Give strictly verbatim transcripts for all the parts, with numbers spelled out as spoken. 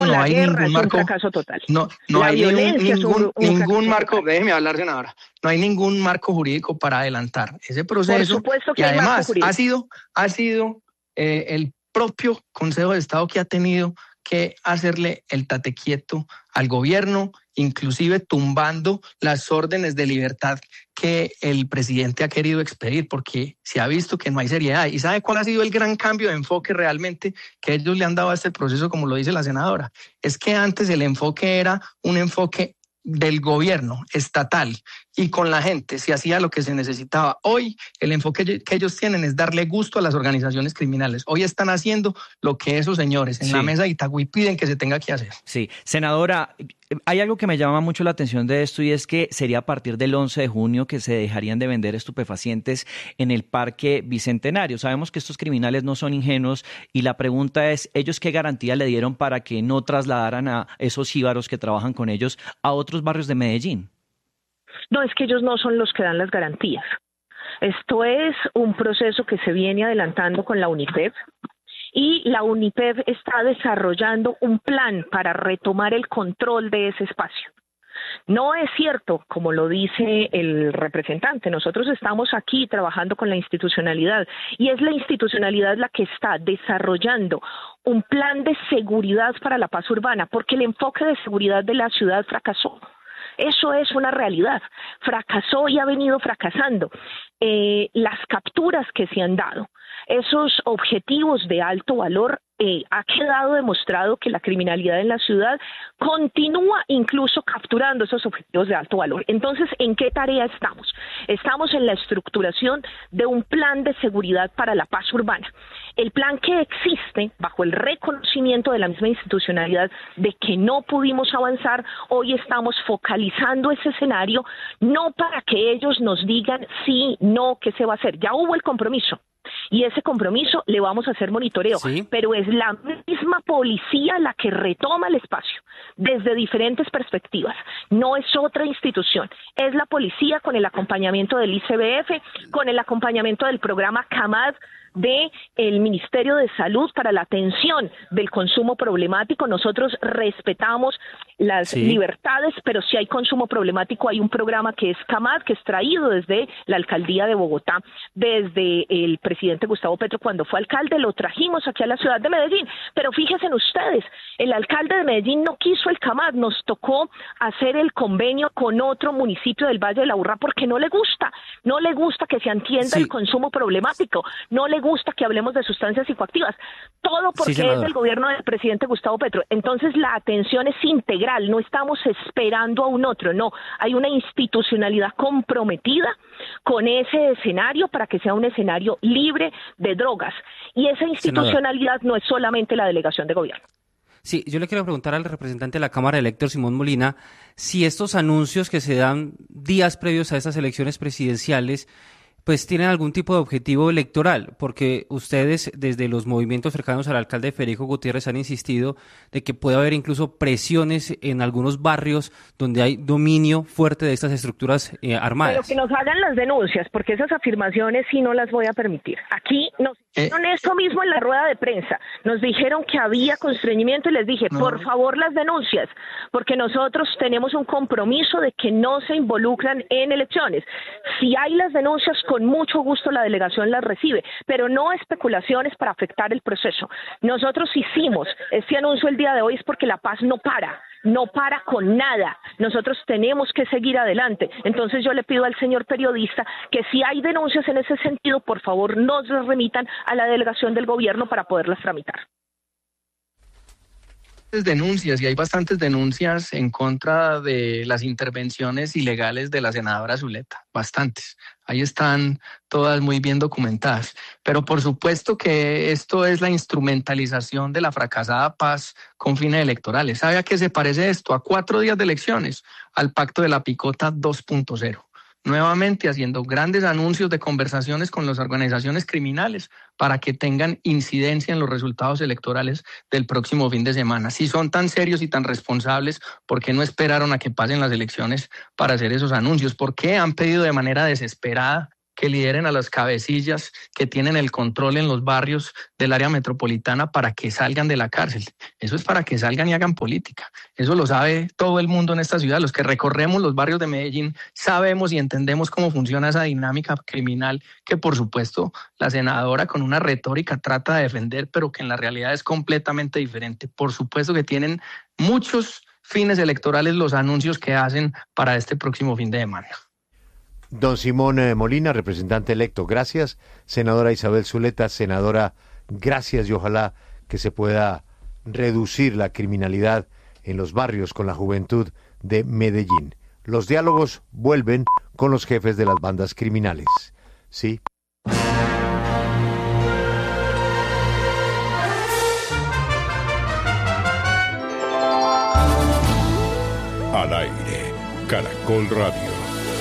no la hay guerra ningún es marco, un fracaso total. no, no la hay ningún, violencia ningún, es un, un ningún marco, total. déjeme hablar, senadora, no hay ningún marco jurídico para adelantar ese proceso. Por supuesto que y hay marco además jurídico. ha sido, ha sido eh, el propio Consejo de Estado que ha tenido que hacerle el tate quieto al gobierno, inclusive tumbando las órdenes de libertad que el presidente ha querido expedir, porque se ha visto que no hay seriedad. ¿Y sabe cuál ha sido el gran cambio de enfoque realmente que ellos le han dado a este proceso, como lo dice la senadora? Es que antes el enfoque era un enfoque del gobierno estatal y con la gente se hacía lo que se necesitaba. Hoy el enfoque que ellos tienen es darle gusto a las organizaciones criminales. Hoy están haciendo lo que esos señores en sí. la mesa de Itagüí piden que se tenga que hacer. Sí, senadora, hay algo que me llama mucho la atención de esto y es que sería a partir del once de junio que se dejarían de vender estupefacientes en el Parque Bicentenario. Sabemos que estos criminales no son ingenuos y la pregunta es, ¿ellos qué garantía le dieron para que no trasladaran a esos jíbaros que trabajan con ellos a otros barrios de Medellín? No, es que ellos no son los que dan las garantías. Esto es un proceso que se viene adelantando con la UNIPEF y la UNIPEF está desarrollando un plan para retomar el control de ese espacio. No es cierto, como lo dice el representante, nosotros estamos aquí trabajando con la institucionalidad y es la institucionalidad la que está desarrollando un plan de seguridad para la paz urbana, porque el enfoque de seguridad de la ciudad fracasó. Eso es una realidad, fracasó y ha venido fracasando. Eh, las capturas que se han dado, esos objetivos de alto valor, eh, ha quedado demostrado que la criminalidad en la ciudad continúa incluso capturando esos objetivos de alto valor. Entonces, ¿en qué tarea estamos? Estamos en la estructuración de un plan de seguridad para la paz urbana. El plan que existe, bajo el reconocimiento de la misma institucionalidad de que no pudimos avanzar, hoy estamos focalizando ese escenario, no para que ellos nos digan sí, no, qué se va a hacer. Ya hubo el compromiso. Y ese compromiso le vamos a hacer monitoreo, ¿sí? Pero es la misma policía la que retoma el espacio desde diferentes perspectivas. No es otra institución, es la policía con el acompañamiento del I C B F, con el acompañamiento del programa CAMAD de el Ministerio de Salud para la atención del consumo problemático. Nosotros respetamos las sí. libertades, pero si hay consumo problemático hay un programa que es CAMAD, que es traído desde la Alcaldía de Bogotá, desde el presidente Gustavo Petro cuando fue alcalde, lo trajimos aquí a la ciudad de Medellín, pero fíjense ustedes, el alcalde de Medellín no quiso el CAMAD, nos tocó hacer el convenio con otro municipio del Valle de la Aburrá porque no le gusta, no le gusta que se atienda sí. el consumo problemático, no le gusta que hablemos de sustancias psicoactivas, todo porque sí, es del gobierno del presidente Gustavo Petro. Entonces la atención es integral, no estamos esperando a un otro, no, hay una institucionalidad comprometida con ese escenario para que sea un escenario libre de drogas, y esa institucionalidad Senador. No es solamente la delegación de gobierno. Sí, yo le quiero preguntar al representante de la Cámara elector, Simón Molina, si estos anuncios que se dan días previos a estas elecciones presidenciales pues tienen algún tipo de objetivo electoral, porque ustedes desde los movimientos cercanos al alcalde Federico Gutiérrez han insistido de que puede haber incluso presiones en algunos barrios donde hay dominio fuerte de estas estructuras eh, armadas. Pero que nos hagan las denuncias, porque esas afirmaciones sí no las voy a permitir. Aquí nos hicieron eh. esto mismo en la rueda de prensa, nos dijeron que había constreñimiento y les dije, no. por favor las denuncias, porque nosotros tenemos un compromiso de que no se involucran en elecciones. Si hay las denuncias, con mucho gusto la delegación las recibe, pero no especulaciones para afectar el proceso. Nosotros hicimos este anuncio el día de hoy es porque la paz no para, no para con nada. Nosotros tenemos que seguir adelante. Entonces yo le pido al señor periodista que si hay denuncias en ese sentido, por favor nos las remitan a la delegación del gobierno para poderlas tramitar. Denuncias y hay bastantes denuncias en contra de las intervenciones ilegales de la senadora Zuleta, bastantes. Ahí están todas muy bien documentadas. Pero por supuesto que esto es la instrumentalización de la fracasada paz con fines electorales. ¿Sabe a qué se parece esto? A cuatro días de elecciones, al pacto de la picota dos punto cero. Nuevamente haciendo grandes anuncios de conversaciones con las organizaciones criminales para que tengan incidencia en los resultados electorales del próximo fin de semana. Si son tan serios y tan responsables, ¿por qué no esperaron a que pasen las elecciones para hacer esos anuncios? ¿Por qué han pedido de manera desesperada que lideren a las cabecillas que tienen el control en los barrios del área metropolitana para que salgan de la cárcel. Eso es para que salgan y hagan política. Eso lo sabe todo el mundo en esta ciudad. Los que recorremos los barrios de Medellín sabemos y entendemos cómo funciona esa dinámica criminal que, por supuesto, la senadora con una retórica trata de defender, pero que en la realidad es completamente diferente. Por supuesto que tienen muchos fines electorales los anuncios que hacen para este próximo fin de semana. Don Simón Molina, representante electo, gracias. Senadora Isabel Zuleta, senadora, gracias, y ojalá que se pueda reducir la criminalidad en los barrios con la juventud de Medellín. Los diálogos vuelven con los jefes de las bandas criminales. ¿Sí? Al aire, Caracol Radio.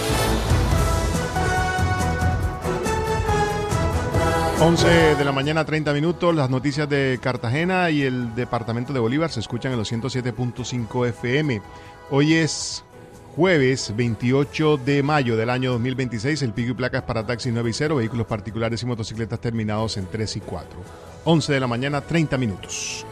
once de la mañana, treinta minutos, las noticias de Cartagena y el departamento de Bolívar se escuchan en los ciento siete punto cinco F M. Hoy es jueves veintiocho de mayo del año dos mil veintiséis, el pico y placa es para taxi nueve y cero, vehículos particulares y motocicletas terminados en tres y cuatro. once de la mañana, treinta minutos.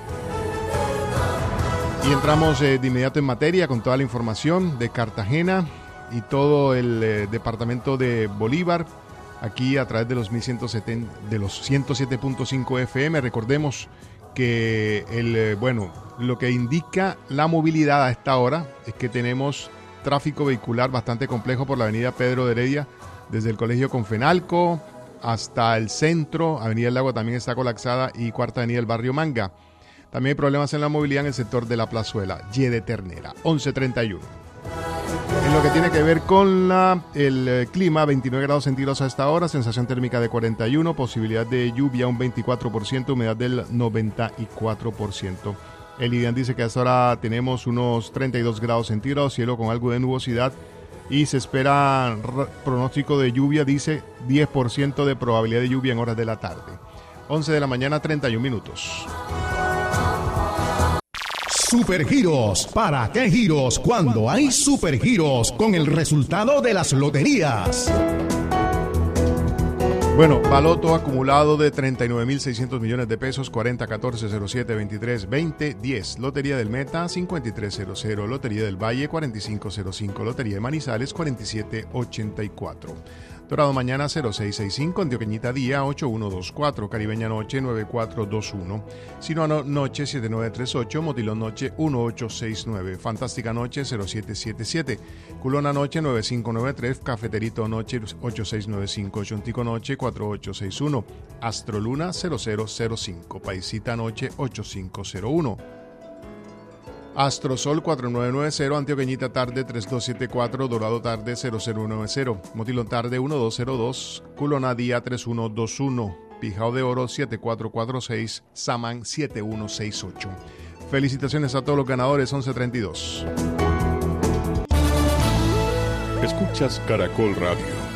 Y entramos eh, de inmediato en materia con toda la información de Cartagena y todo el eh, departamento de Bolívar, aquí a través de los, mil ciento setenta, de los ciento siete punto cinco F M. Recordemos que el, eh, bueno, lo que indica la movilidad a esta hora es que tenemos tráfico vehicular bastante complejo por la avenida Pedro de Heredia, desde el Colegio Confenalco hasta el centro. Avenida del Lago también está colapsada y Cuarta Avenida del Barrio Manga. También hay problemas en la movilidad en el sector de la Plazuela, Y de Ternera, once treinta y uno. En lo que tiene que ver con la, el eh, clima, veintinueve grados centígrados a esta hora, sensación térmica de cuarenta y uno, posibilidad de lluvia un veinticuatro por ciento, humedad del noventa y cuatro por ciento. El IDEAN dice que a esta hora tenemos unos treinta y dos grados centígrados, cielo con algo de nubosidad y se espera r- pronóstico de lluvia, dice diez por ciento de probabilidad de lluvia en horas de la tarde. once de la mañana, treinta y un minutos. Supergiros. ¿Para qué giros cuando hay supergiros con el resultado de las loterías? Bueno, baloto acumulado de treinta y nueve mil seiscientos millones de pesos, cuarenta, catorce, cero siete, veintitrés, veinte, diez. Lotería del Meta, cincuenta y tres cero cero. Lotería del Valle, cuarenta y cinco cero cinco. Lotería de Manizales, cuarenta y siete ochenta y cuatro. Dorado mañana cero seis sesenta y cinco, Antioqueñita día ocho uno dos cuatro, Caribeña noche nueve cuatro dos uno, Sinuano noche siete nueve tres ocho, Motilón noche uno ocho seis nueve, Fantástica noche cero siete siete siete, Culona noche nueve cinco nueve tres, Cafeterito noche ocho seis nueve cinco, Chontico noche cuatro ocho seis uno, Astroluna cero cero cero cinco, Paisita noche ocho cinco cero uno. Astrosol cuatro nueve nueve cero, Antioqueñita tarde tres dos siete cuatro, Dorado tarde cero cero nueve cero, Motilón tarde uno dos cero dos, Culona día tres uno dos uno, Pijao de Oro siete cuatro cuatro seis, Samán siete uno seis ocho. Felicitaciones a todos los ganadores, once treinta y dos. Escuchas Caracol Radio.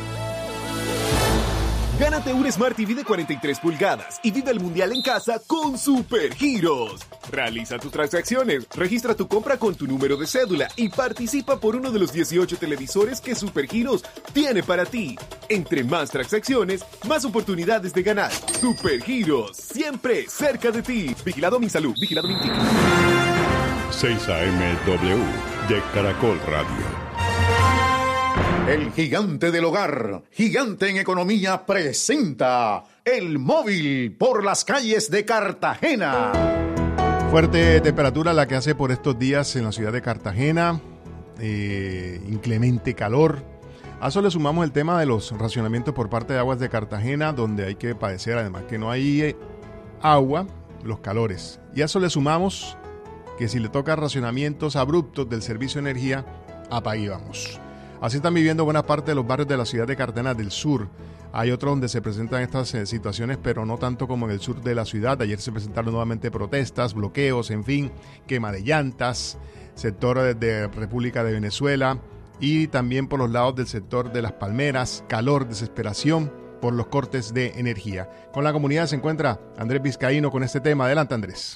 Gánate un Smart T V de cuarenta y tres pulgadas y vive el mundial en casa con Supergiros. Realiza tus transacciones, registra tu compra con tu número de cédula y participa por uno de los dieciocho televisores que Supergiros tiene para ti. Entre más transacciones, más oportunidades de ganar. Supergiros, siempre cerca de ti. Vigilado Minsalud, vigilado Mintic. seis A M W de Caracol Radio. El gigante del hogar, gigante en economía, presenta El Móvil por las calles de Cartagena. Fuerte temperatura la que hace por estos días en la ciudad de Cartagena, eh, inclemente calor. A eso le sumamos el tema de los racionamientos por parte de Aguas de Cartagena, donde hay que padecer además que no hay eh, agua, los calores. Y a eso le sumamos que si le toca racionamientos abruptos del servicio de energía, apague y vamos. Así están viviendo buena parte de los barrios de la ciudad de Cartagena del sur. Hay otros donde se presentan estas eh, situaciones, pero no tanto como en el sur de la ciudad. Ayer se presentaron nuevamente protestas, bloqueos, en fin, quema de llantas, sector de, de República de Venezuela y también por los lados del sector de Las Palmeras, calor, desesperación por los cortes de energía. Con la comunidad se encuentra Andrés Vizcaíno con este tema. Adelante, Andrés.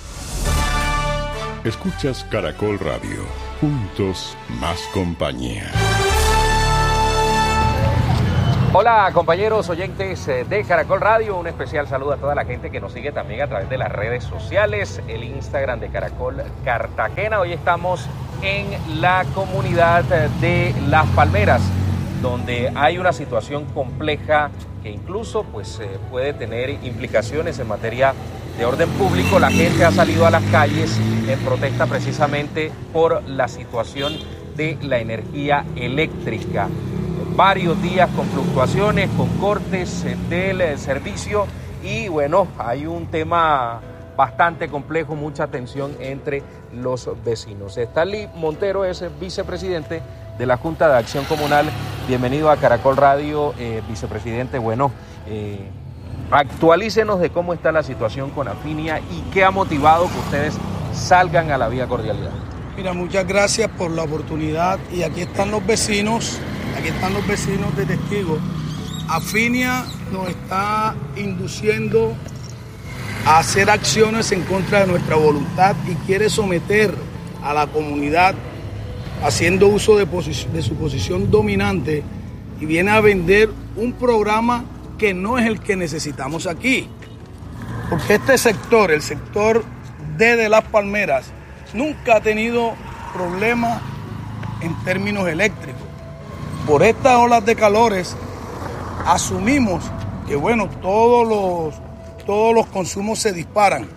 Escuchas Caracol Radio. Juntos, más compañía. Hola compañeros oyentes de Caracol Radio, un especial saludo a toda la gente que nos sigue también a través de las redes sociales, el Instagram de Caracol Cartagena. Hoy estamos en la comunidad de Las Palmeras, donde hay una situación compleja que incluso pues, eh, puede tener implicaciones en materia de orden público. La gente ha salido a las calles en protesta precisamente por la situación de la energía eléctrica. Varios días con fluctuaciones, con cortes del servicio y bueno, hay un tema bastante complejo, mucha tensión entre los vecinos. Stanley Montero es vicepresidente de la Junta de Acción Comunal. Bienvenido a Caracol Radio, eh, vicepresidente. Bueno, eh, actualícenos de cómo está la situación con Afinia y qué ha motivado que ustedes salgan a la vía cordialidad. Mira, muchas gracias por la oportunidad y aquí están los vecinos. Aquí están los vecinos de testigos. Afinia nos está induciendo a hacer acciones en contra de nuestra voluntad y quiere someter a la comunidad haciendo uso de, de su posición dominante y viene a vender un programa que no es el que necesitamos aquí. Porque este sector, el sector D de Las Palmeras, nunca ha tenido problemas en términos eléctricos. Por estas olas de calores asumimos que bueno, todos los, todos los consumos se disparan.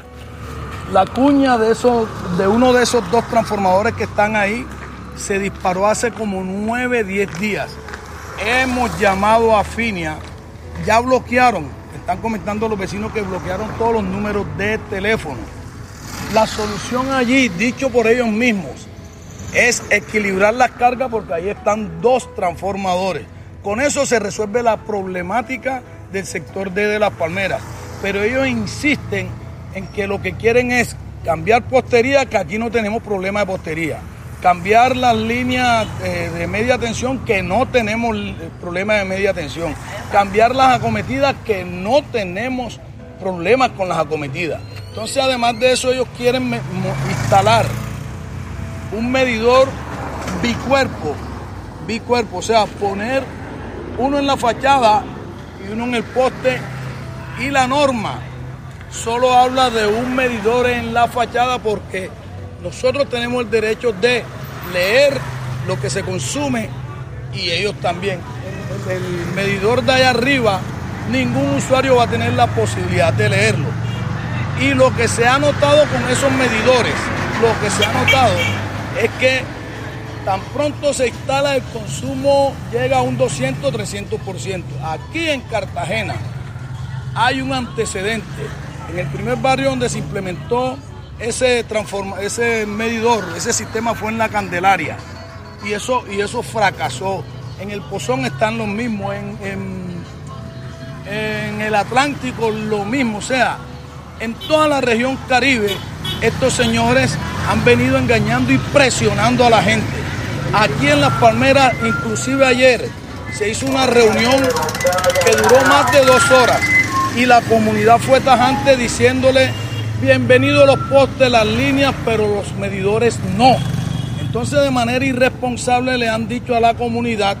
La cuña de, esos, de uno de esos dos transformadores que están ahí se disparó hace como nueve, diez días. Hemos llamado a Afinia, ya bloquearon, están comentando los vecinos que bloquearon todos los números de teléfono. La solución allí, dicho por ellos mismos, es equilibrar las cargas porque ahí están dos transformadores. Con eso se resuelve la problemática del sector D de Las Palmeras. Pero ellos insisten en que lo que quieren es cambiar postería, que aquí no tenemos problema de postería. Cambiar las líneas eh, de media tensión, que no tenemos problema de media tensión. Cambiar las acometidas, que no tenemos problemas con las acometidas. Entonces, además de eso, ellos quieren me- instalar un medidor bicuerpo, bicuerpo, o sea, poner uno en la fachada y uno en el poste, y la norma solo habla de un medidor en la fachada porque nosotros tenemos el derecho de leer lo que se consume y ellos también. El, el medidor de allá arriba, ningún usuario va a tener la posibilidad de leerlo. Y lo que se ha notado con esos medidores, lo que se ha notado es que tan pronto se instala el consumo llega a un doscientos, trescientos por ciento. Aquí en Cartagena hay un antecedente. En el primer barrio donde se implementó ese, transforma, ese medidor, ese sistema fue en La Candelaria. Y eso, y eso fracasó. En el Pozón están los mismos, en, en, en el Atlántico lo mismo. O sea, en toda la región Caribe, estos señores han venido engañando y presionando a la gente. Aquí en Las Palmeras, inclusive ayer, se hizo una reunión que duró más de dos horas y la comunidad fue tajante diciéndole bienvenidos los postes, las líneas, pero los medidores no. Entonces, de manera irresponsable le han dicho a la comunidad,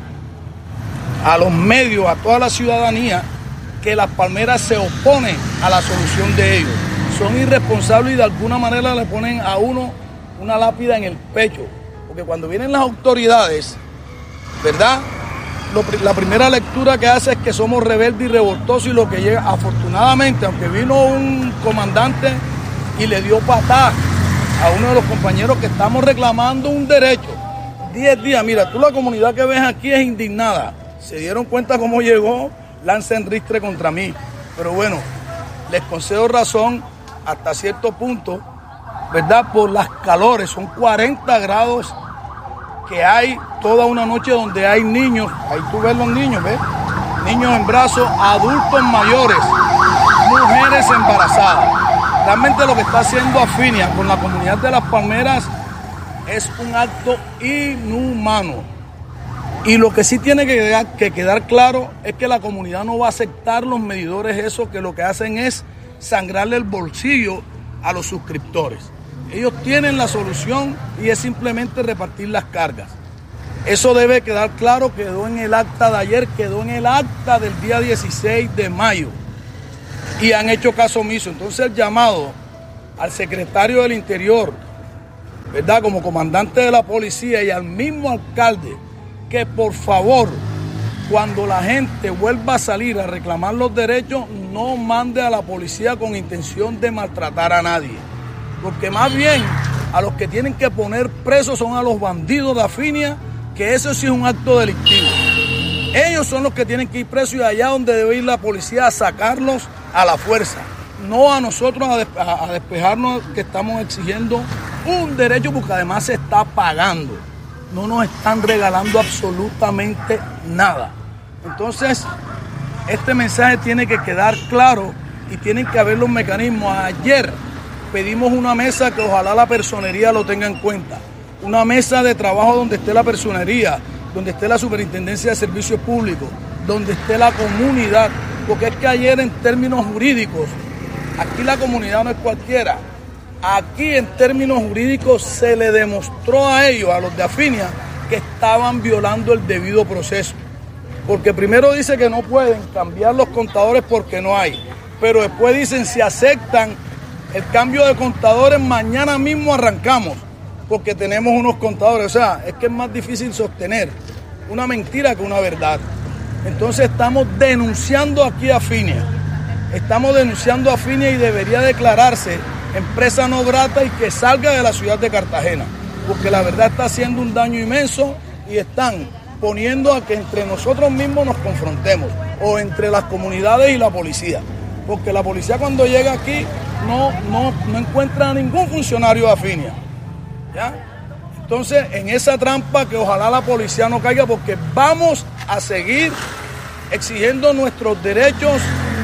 a los medios, a toda la ciudadanía, que Las Palmeras se oponen a la solución de ellos. Son irresponsables y de alguna manera le ponen a uno una lápida en el pecho. Porque cuando vienen las autoridades, ¿verdad? Lo, la primera lectura que hace es que somos rebeldes y revoltosos y lo que llega, afortunadamente, aunque vino un comandante y le dio patada a uno de los compañeros que estamos reclamando un derecho. Diez días, mira, tú la comunidad que ves aquí es indignada. Se dieron cuenta cómo llegó, lanzan ristre contra mí. Pero bueno, les concedo razón hasta cierto punto, ¿verdad? Por las calores, son cuarenta grados que hay toda una noche donde hay niños, ahí tú ves los niños, ¿ves? Niños en brazos, adultos mayores, mujeres embarazadas. Realmente lo que está haciendo Afinia con la comunidad de Las Palmeras es un acto inhumano. Y lo que sí tiene que quedar, que quedar claro es que la comunidad no va a aceptar los medidores esos que lo que hacen es sangrarle el bolsillo a los suscriptores. Ellos tienen la solución y es simplemente repartir las cargas. Eso debe quedar claro, quedó en el acta de ayer, quedó en el acta del día dieciséis de mayo y han hecho caso omiso. Entonces el llamado al secretario del Interior, ¿verdad?, como comandante de la policía, y al mismo alcalde, que por favor, cuando la gente vuelva a salir a reclamar los derechos, no mande a la policía con intención de maltratar a nadie. Porque más bien a los que tienen que poner presos son a los bandidos de Afinia, que eso sí es un acto delictivo. Ellos son los que tienen que ir presos y allá donde debe ir la policía a sacarlos a la fuerza. No a nosotros a, despe a despejarnos, que estamos exigiendo un derecho, porque además se está pagando. No nos están regalando absolutamente nada. Entonces, este mensaje tiene que quedar claro y tienen que haber los mecanismos. Ayer pedimos una mesa que ojalá la personería lo tenga en cuenta. Una mesa de trabajo donde esté la personería, donde esté la Superintendencia de Servicios Públicos, donde esté la comunidad. Porque es que ayer, en términos jurídicos, aquí la comunidad no es cualquiera. Aquí en términos jurídicos se le demostró a ellos, a los de Afinia, que estaban violando el debido proceso. Porque primero dice que no pueden cambiar los contadores porque no hay, pero después dicen si aceptan el cambio de contadores, mañana mismo arrancamos, porque tenemos unos contadores. O sea, es que es más difícil sostener una mentira que una verdad. Entonces estamos denunciando aquí a Afinia, estamos denunciando a Afinia y debería declararse empresa no grata y que salga de la ciudad de Cartagena, porque la verdad está haciendo un daño inmenso y están poniendo a que entre nosotros mismos nos confrontemos, o entre las comunidades y la policía, porque la policía cuando llega aquí no, no, no encuentra a ningún funcionario de Afinia, ¿ya? Entonces, en esa trampa que ojalá la policía no caiga, porque vamos a seguir exigiendo nuestros derechos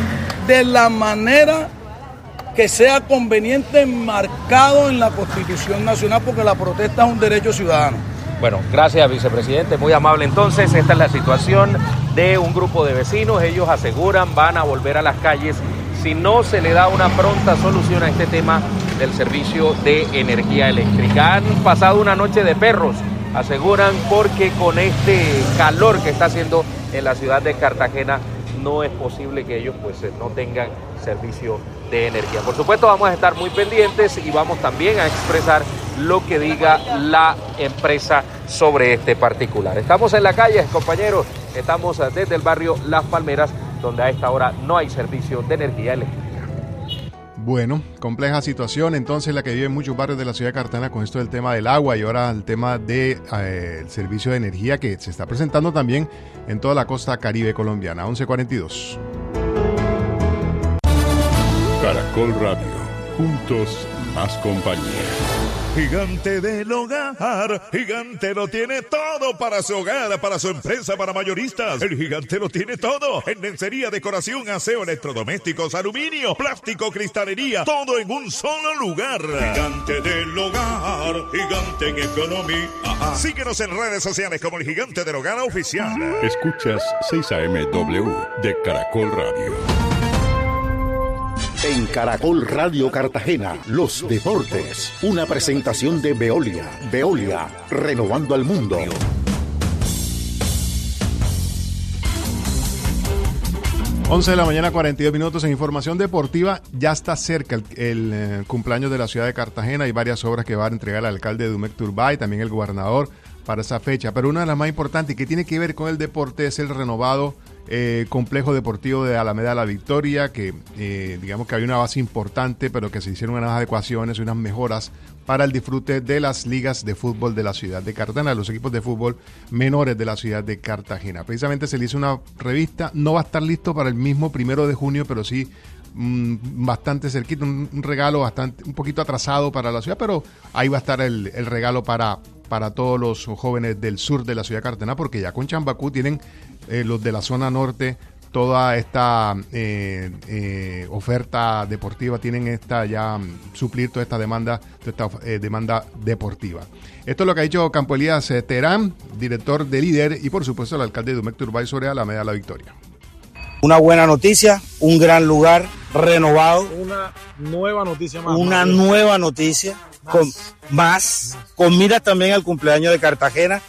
de la manera que sea conveniente, marcado en la Constitución Nacional, porque la protesta es un derecho ciudadano. Bueno, gracias, vicepresidente, muy amable. Entonces, esta es la situación de un grupo de vecinos. Ellos aseguran van a volver a las calles si no se le da una pronta solución a este tema del servicio de energía eléctrica. Han pasado una noche de perros, aseguran, porque con este calor que está haciendo en la ciudad de Cartagena no es posible que ellos pues no tengan servicio de energía. Por supuesto, vamos a estar muy pendientes y vamos también a expresar lo que diga la empresa sobre este particular. Estamos en la calle, compañeros, estamos desde el barrio Las Palmeras, donde a esta hora no hay servicio de energía eléctrica. Bueno, compleja situación entonces la que vive en muchos barrios de la ciudad de Cartagena con esto del tema del agua y ahora el tema del de, eh, servicio de energía que se está presentando también en toda la costa caribe colombiana. once cuarenta y dos. Caracol Radio, juntos más compañía. Gigante del hogar, Gigante lo tiene todo para su hogar, para su empresa, para mayoristas. El Gigante lo tiene todo en lencería, decoración, aseo, electrodomésticos, aluminio, plástico, cristalería, todo en un solo lugar. Gigante del hogar, Gigante en economía. Síguenos en redes sociales como el Gigante del Hogar Oficial. Escuchas seis A M W de Caracol Radio. En Caracol Radio Cartagena, los deportes. Una presentación de Veolia. Veolia, renovando al mundo. once de la mañana, cuarenta y dos minutos. En información deportiva, ya está cerca el, el eh, cumpleaños de la ciudad de Cartagena. Hay varias obras que va a entregar el alcalde de Dumec Turbay, también el gobernador, para esa fecha. Pero una de las más importantes y que tiene que ver con el deporte es el renovado Eh, complejo deportivo de Alameda La Victoria, que eh, digamos que había una base importante, pero que se hicieron unas adecuaciones y unas mejoras para el disfrute de las ligas de fútbol de la ciudad de Cartagena, los equipos de fútbol menores de la ciudad de Cartagena. Precisamente se le hizo una revista, no va a estar listo para el mismo primero de junio, pero sí mmm, bastante cerquita, un, un regalo bastante, un poquito atrasado para la ciudad, pero ahí va a estar el, el regalo para, para todos los jóvenes del sur de la ciudad de Cartagena, porque ya con Chambacú tienen eh, los de la zona norte toda esta eh, eh, oferta deportiva, tienen esta ya suplir toda esta demanda, toda esta eh, demanda deportiva. Esto es lo que ha dicho Campo Elías eh, Terán, director de Líder, y por supuesto el alcalde de Dumec Turbay sobre Alameda La Victoria. Una buena noticia, un gran lugar renovado. Una nueva noticia más. Una más nueva noticia, más. Con más, con miras también al cumpleaños de Cartagena.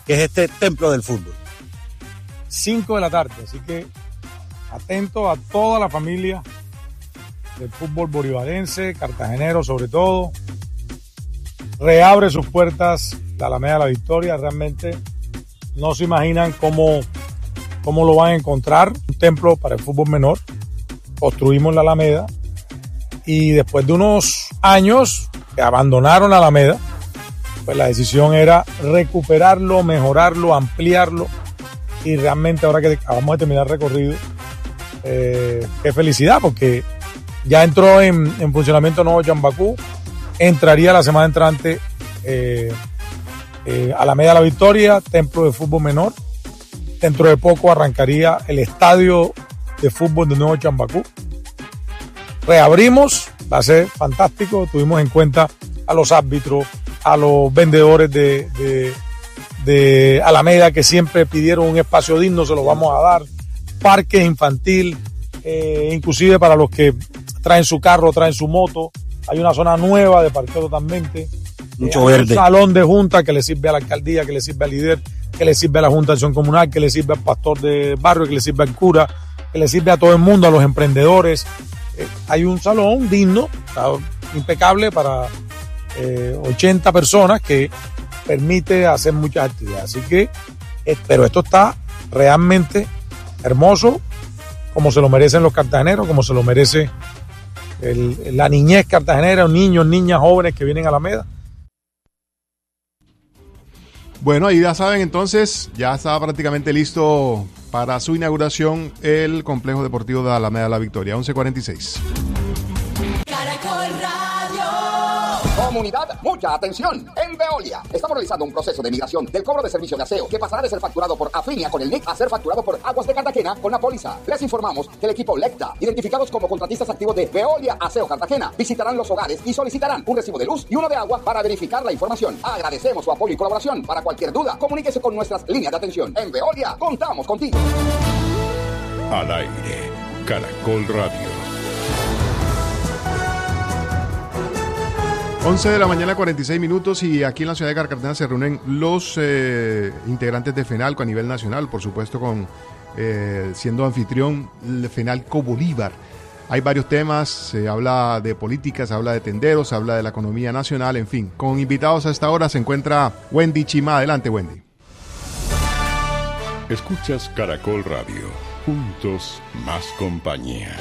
que es este templo del fútbol. cinco de la tarde, así que atento a toda la familia del fútbol bolivarense, cartagenero sobre todo. Reabre sus puertas la Alameda de la Victoria, realmente no se imaginan cómo, cómo lo van a encontrar, un templo para el fútbol menor. Construimos la Alameda y después de unos años que abandonaron la Alameda, pues la decisión era recuperarlo, mejorarlo, ampliarlo, y realmente ahora que acabamos de terminar el recorrido, eh, qué felicidad, porque ya entró en, en funcionamiento nuevo Chambacú, entraría la semana entrante eh, eh, Alameda de la Victoria, templo de fútbol menor. Dentro de poco arrancaría el estadio de fútbol de Nuevo Chambacú. Reabrimos, va a ser fantástico. Tuvimos en cuenta a los árbitros, a los vendedores de, de, de Alameda que siempre pidieron un espacio digno, se lo vamos a dar. Parques infantil, eh, inclusive para los que traen su carro, traen su moto. Hay una zona nueva de parqueo totalmente. Mucho eh, verde. Un salón de junta que le sirve a la alcaldía, que le sirve al líder, que le sirve a la Junta de Acción Comunal, que le sirve al pastor de barrio, que le sirve al cura, que le sirve a todo el mundo, a los emprendedores. Eh, hay un salón digno, impecable para eh, ochenta personas que permite hacer muchas actividades. Así que, eh, pero esto está realmente hermoso, como se lo merecen los cartageneros, como se lo merece el, la niñez cartagenera, niños, niñas, jóvenes que vienen a Alameda. Bueno, ahí ya saben, entonces, ya está prácticamente listo para su inauguración el Complejo Deportivo de Alameda de la Victoria, once cuarenta y seis. Comunidad, mucha atención. En Veolia estamos realizando un proceso de migración del cobro de servicio de aseo que pasará de ser facturado por Afinia con el N I C a ser facturado por Aguas de Cartagena con la póliza. Les informamos que el equipo Lecta, identificados como contratistas activos de Veolia Aseo Cartagena, visitarán los hogares y solicitarán un recibo de luz y uno de agua para verificar la información. Agradecemos su apoyo y colaboración. Para cualquier duda, comuníquese con nuestras líneas de atención. En Veolia, contamos contigo. Al aire, Caracol Radio. once de la mañana, cuarenta y seis minutos, y aquí en la ciudad de Cartagena se reúnen los eh, integrantes de FENALCO a nivel nacional, por supuesto con eh, siendo anfitrión el FENALCO Bolívar. Hay varios temas, se habla de política, se habla de tenderos, se habla de la economía nacional, en fin. Con invitados a esta hora se encuentra Wendy Chima. Adelante, Wendy. Escuchas Caracol Radio, juntos más compañía.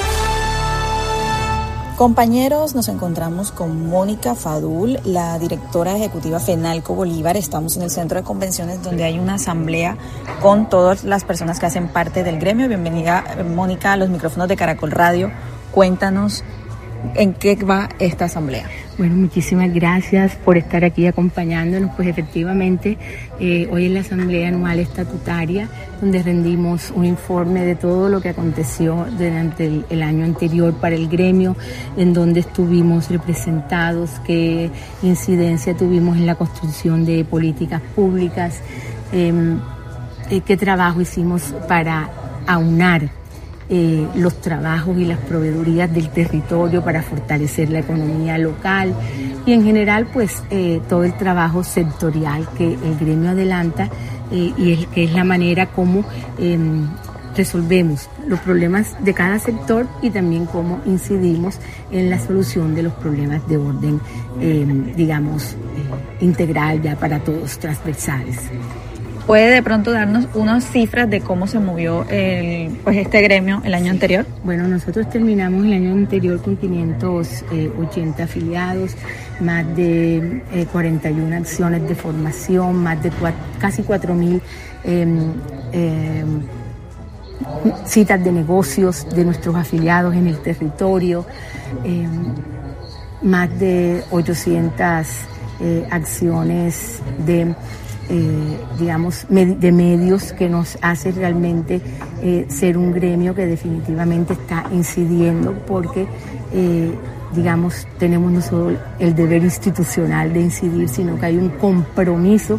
Compañeros, nos encontramos con Mónica Fadul, la directora ejecutiva FENALCO Bolívar. Estamos en el centro de convenciones donde hay una asamblea con todas las personas que hacen parte del gremio. Bienvenida, Mónica, a los micrófonos de Caracol Radio. Cuéntanos en qué va esta asamblea. Bueno, muchísimas gracias por estar aquí acompañándonos. Pues efectivamente, eh, hoy en la Asamblea Anual Estatutaria, donde rendimos un informe de todo lo que aconteció durante el, el año anterior para el gremio, en donde estuvimos representados, qué incidencia tuvimos en la construcción de políticas públicas, eh, eh, qué trabajo hicimos para aunar Eh, los trabajos y las proveedurías del territorio para fortalecer la economía local y en general pues eh, todo el trabajo sectorial que el gremio adelanta eh, y es, que es la manera como eh, resolvemos los problemas de cada sector y también cómo incidimos en la solución de los problemas de orden eh, digamos eh, integral ya para todos, transversales. ¿Puede de pronto darnos unas cifras de cómo se movió el, pues este gremio el año anterior? Bueno, nosotros terminamos el año anterior con quinientos ochenta afiliados, más de eh, cuarenta y una acciones de formación, más de cuatro, casi cuatro mil eh, eh, citas de negocios de nuestros afiliados en el territorio, eh, más de ochocientas eh, acciones de Eh, digamos, med- de medios que nos hace realmente eh, ser un gremio que definitivamente está incidiendo porque, eh, digamos, tenemos no solo el deber institucional de incidir, sino que hay un compromiso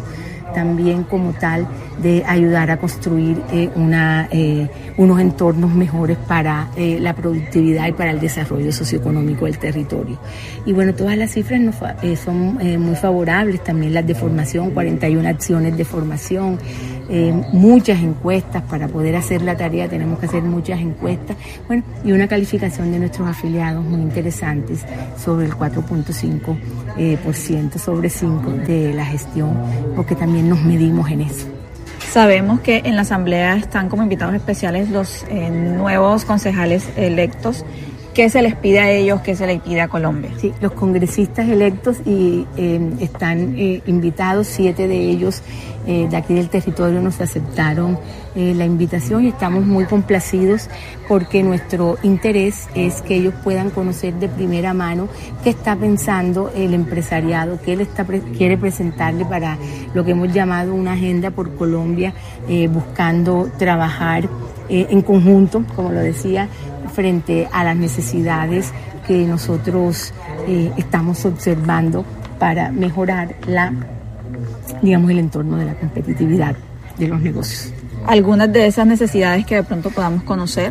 también como tal de ayudar a construir eh, una, eh, unos entornos mejores para eh, la productividad y para el desarrollo socioeconómico del territorio. Y bueno, todas las cifras nos, eh, son eh, muy favorables, también las de formación, cuarenta y una acciones de formación, eh, muchas encuestas. Para poder hacer la tarea tenemos que hacer muchas encuestas, bueno, y una calificación de nuestros afiliados muy interesantes sobre el cuatro punto cinco por ciento eh, sobre cinco de la gestión, porque también nos medimos en eso. Sabemos que en la Asamblea están como invitados especiales los eh, nuevos concejales electos. ¿Qué se les pide a ellos? ¿Qué se les pide a Colombia? Sí, los congresistas electos y eh, están eh, invitados, siete de ellos eh, de aquí del territorio nos aceptaron eh, la invitación y estamos muy complacidos porque nuestro interés es que ellos puedan conocer de primera mano qué está pensando el empresariado, qué él está pre- quiere presentarle para lo que hemos llamado una agenda por Colombia, eh, buscando trabajar eh, en conjunto, como lo decía, frente a las necesidades que nosotros eh, estamos observando para mejorar la, digamos, el entorno de la competitividad de los negocios. ¿Algunas de esas necesidades que de pronto podamos conocer?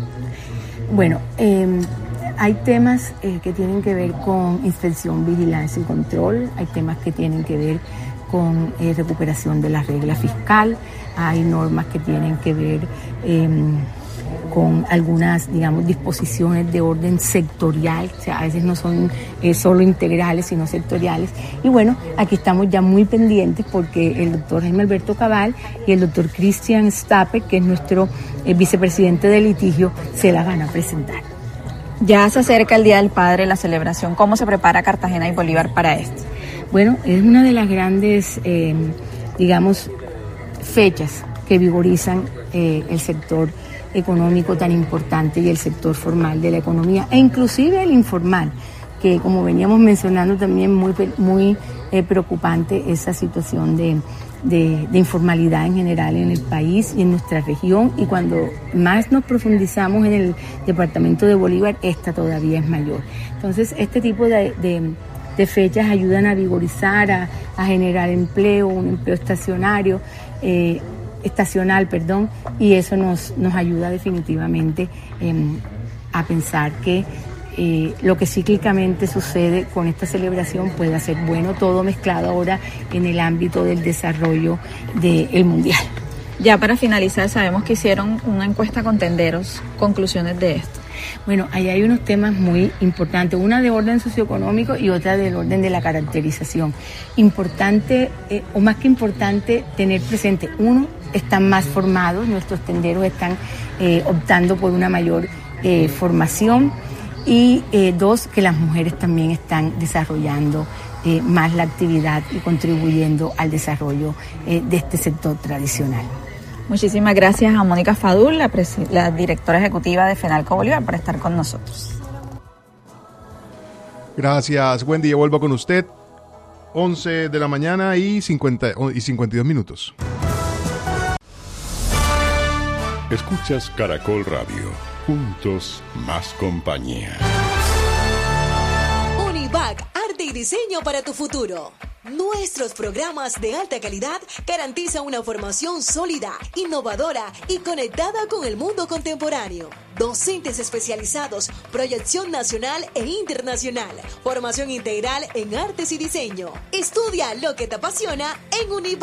Bueno, eh, hay temas eh, que tienen que ver con inspección, vigilancia y control, hay temas que tienen que ver con eh, recuperación de la regla fiscal, hay normas que tienen que ver eh, con algunas, digamos, disposiciones de orden sectorial, o sea, a veces no son eh, solo integrales, sino sectoriales. Y bueno, aquí estamos ya muy pendientes porque el doctor Jaime Alberto Cabal y el doctor Christian Stape, que es nuestro eh, vicepresidente de litigio, se la van a presentar. Ya se acerca el Día del Padre, la celebración. ¿Cómo se prepara Cartagena y Bolívar para esto? Bueno, es una de las grandes, eh, digamos, fechas que vigorizan eh, el sector económico tan importante y el sector formal de la economía e inclusive el informal, que como veníamos mencionando también muy, muy eh, preocupante esa situación de, de, de informalidad en general en el país y en nuestra región, y cuando más nos profundizamos en el departamento de Bolívar, esta todavía es mayor. Entonces este tipo de, de, de fechas ayudan a vigorizar, a, a generar empleo, un empleo estacionario, eh, estacional, perdón, y eso nos, nos ayuda definitivamente eh, a pensar que eh, lo que cíclicamente sucede con esta celebración puede ser bueno, todo mezclado ahora en el ámbito del desarrollo del Mundial. Ya para finalizar, sabemos que hicieron una encuesta con tenderos, conclusiones de esto. Bueno, ahí hay unos temas muy importantes, una de orden socioeconómico y otra del orden de la caracterización. Importante, eh, o más que importante, tener presente, uno, están más formados, nuestros tenderos están eh, optando por una mayor eh, formación, y eh, dos, que las mujeres también están desarrollando eh, más la actividad y contribuyendo al desarrollo eh, de este sector tradicional. Muchísimas gracias a Mónica Fadul, la, presi- la directora ejecutiva de Fenalco Bolívar, por estar con nosotros. Gracias, Wendy. Yo vuelvo con usted. once de la mañana y, cincuenta, y cincuenta y dos minutos. Escuchas Caracol Radio. Juntos, más compañía. Univac, arte y diseño para tu futuro. Nuestros programas de alta calidad garantizan una formación sólida, innovadora y conectada con el mundo contemporáneo. Docentes especializados, proyección nacional e internacional, formación integral en artes y diseño. Estudia lo que te apasiona en Univac.